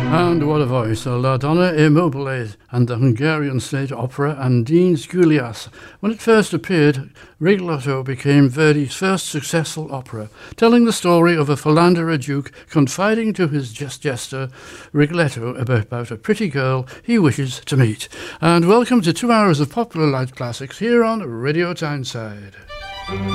And what a voice, La Donna e Mobile and the Hungarian State Opera and Dean's Gulyas. When it first appeared, Rigoletto became Verdi's first successful opera, telling the story of a philanderer duke confiding to his jester Rigoletto about a pretty girl he wishes to meet. And welcome to 2 hours of popular light classics here on Radio Tyneside.